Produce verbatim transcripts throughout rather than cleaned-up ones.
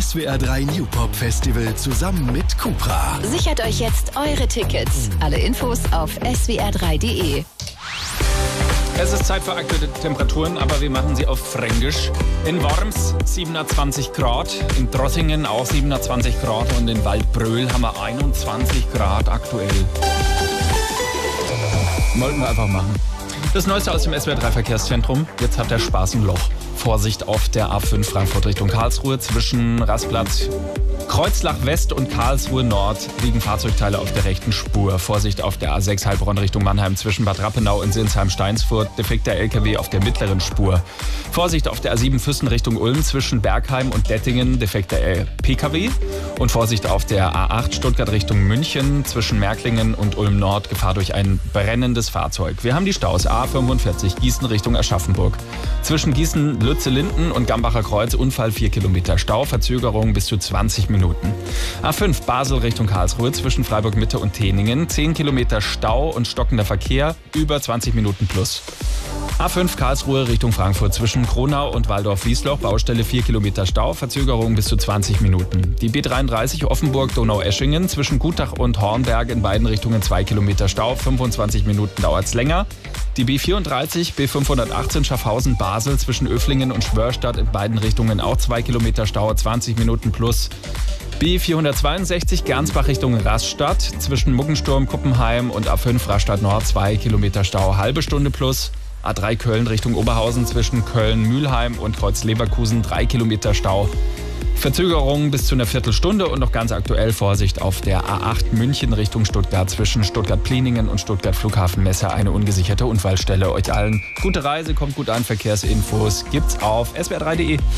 S W R drei New Pop Festival zusammen mit Cupra. Sichert euch jetzt eure Tickets. Alle Infos auf s w r drei punkt d e. Es ist Zeit für aktuelle Temperaturen, aber wir machen sie auf Fränkisch. In Worms siebenundzwanzig Grad, in Drottingen auch siebenundzwanzig Grad und in Waldbröl haben wir einundzwanzig Grad aktuell. Wollten wir einfach machen. Das Neueste aus dem S W R drei Verkehrszentrum. Jetzt hat der Spaß ein Loch. Vorsicht auf der A fünf Frankfurt Richtung Karlsruhe. Zwischen Rastplatz Kreuzlach West und Karlsruhe Nord liegen Fahrzeugteile auf der rechten Spur. Vorsicht auf der A sechs Heilbronn Richtung Mannheim zwischen Bad Rappenau und Sinsheim-Steinsfurt. Defekter L K W auf der mittleren Spur. Vorsicht auf der A sieben Füssen Richtung Ulm zwischen Bergheim und Dettingen. Defekter P K W. Und Vorsicht auf der A acht Stuttgart Richtung München zwischen Märklingen und Ulm Nord. Gefahr durch ein brennendes Fahrzeug. Wir haben die Staus A fünfundvierzig Gießen Richtung Aschaffenburg. Zwischen Gießen, Lütze-Linden und Gambacher Kreuz Unfall vier Kilometer Stau. Verzögerung bis zu zwanzig Minuten. A fünf Basel Richtung Karlsruhe zwischen Freiburg Mitte und Teningen. zehn Kilometer Stau und stockender Verkehr. Über zwanzig Minuten plus. A fünf Karlsruhe Richtung Frankfurt zwischen Kronau und Waldorf-Wiesloch. Baustelle vier Kilometer Stau. Verzögerung bis zu zwanzig Minuten. Die B dreiunddreißig Offenburg-Donaueschingen zwischen Gutach und Hornberg in beiden Richtungen zwei Kilometer Stau. fünfundzwanzig Minuten dauert es länger. Die B vierunddreißig B fünfhundertachtzehn Schaffhausen-Basel zwischen Öflingen und Schwörstadt in beiden Richtungen auch zwei Kilometer Stau, zwanzig Minuten plus. B vierhundertzweiundsechzig Gernsbach Richtung Rastatt zwischen Muggensturm, Kuppenheim und A fünf Rastatt Nord zwei Kilometer Stau, halbe Stunde plus. A drei Köln Richtung Oberhausen zwischen Köln-Mühlheim und Kreuz-Leverkusen drei Kilometer Stau. Verzögerungen bis zu einer Viertelstunde und noch ganz aktuell Vorsicht auf der A acht München Richtung Stuttgart zwischen Stuttgart-Pliningen und Stuttgart-Flughafen-Messe eine ungesicherte Unfallstelle. Euch allen gute Reise, kommt gut an, Verkehrsinfos gibt's auf s w r drei punkt d e.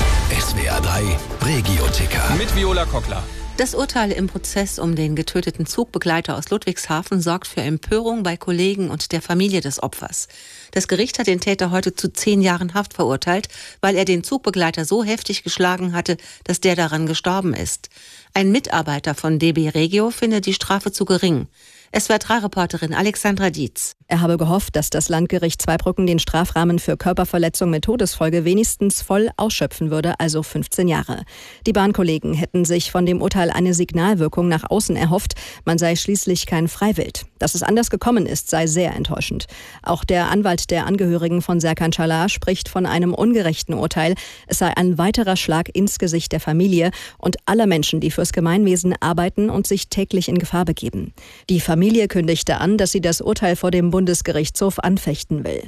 S W R drei Regio-Ticker. Mit Viola Kockler. Das Urteil im Prozess um den getöteten Zugbegleiter aus Ludwigshafen sorgt für Empörung bei Kollegen und der Familie des Opfers. Das Gericht hat den Täter heute zu zehn Jahren Haft verurteilt, weil er den Zugbegleiter so heftig geschlagen hatte, dass der daran gestorben ist. Ein Mitarbeiter von D B Regio findet die Strafe zu gering. S W R drei Reporterin Alexandra Dietz. Er habe gehofft, dass das Landgericht Zweibrücken den Strafrahmen für Körperverletzung mit Todesfolge wenigstens voll ausschöpfen würde, also fünfzehn Jahre. Die Bahnkollegen hätten sich von dem Urteil eine Signalwirkung nach außen erhofft. Man sei schließlich kein Freiwild. Dass es anders gekommen ist, sei sehr enttäuschend. Auch der Anwalt der Angehörigen von Serkan Çalar spricht von einem ungerechten Urteil. Es sei ein weiterer Schlag ins Gesicht der Familie und aller Menschen, die fürs Gemeinwesen arbeiten und sich täglich in Gefahr begeben. Die Familie kündigte an, dass sie das Urteil vor dem Bundesgerichtshof anfechten will.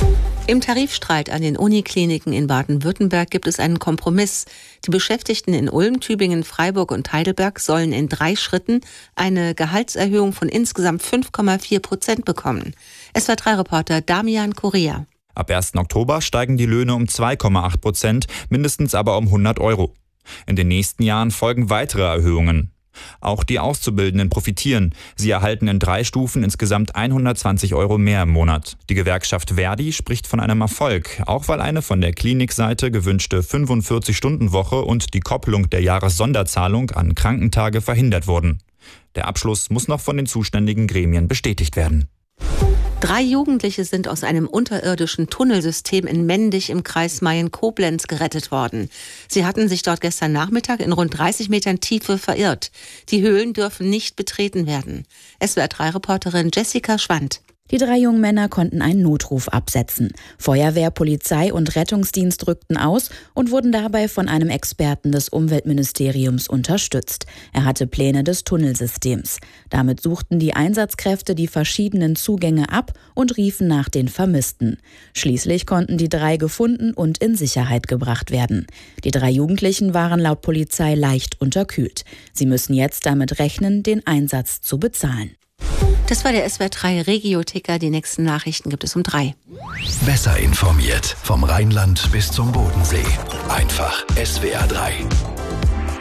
Im Tarifstreit an den Unikliniken in Baden-Württemberg gibt es einen Kompromiss. Die Beschäftigten in Ulm, Tübingen, Freiburg und Heidelberg sollen in drei Schritten eine Gehaltserhöhung von insgesamt fünf Komma vier Prozent bekommen. S W R drei Reporter Damian Correa. Ab ersten Oktober steigen die Löhne um zwei Komma acht Prozent, mindestens aber um hundert Euro. In den nächsten Jahren folgen weitere Erhöhungen. Auch die Auszubildenden profitieren. Sie erhalten in drei Stufen insgesamt hundertzwanzig Euro mehr im Monat. Die Gewerkschaft Verdi spricht von einem Erfolg, auch weil eine von der Klinikseite gewünschte fünfundvierzig-Stunden-Woche und die Kopplung der Jahressonderzahlung an Krankentage verhindert wurden. Der Abschluss muss noch von den zuständigen Gremien bestätigt werden. Drei Jugendliche sind aus einem unterirdischen Tunnelsystem in Mendig im Kreis Mayen-Koblenz gerettet worden. Sie hatten sich dort gestern Nachmittag in rund dreißig Metern Tiefe verirrt. Die Höhlen dürfen nicht betreten werden. S W R drei Reporterin Jessica Schwand. Die drei jungen Männer konnten einen Notruf absetzen. Feuerwehr, Polizei und Rettungsdienst rückten aus und wurden dabei von einem Experten des Umweltministeriums unterstützt. Er hatte Pläne des Tunnelsystems. Damit suchten die Einsatzkräfte die verschiedenen Zugänge ab und riefen nach den Vermissten. Schließlich konnten die drei gefunden und in Sicherheit gebracht werden. Die drei Jugendlichen waren laut Polizei leicht unterkühlt. Sie müssen jetzt damit rechnen, den Einsatz zu bezahlen. Das war der S W R drei Regio-Ticker. Die nächsten Nachrichten gibt es um drei. Besser informiert vom Rheinland bis zum Bodensee. Einfach S W R drei.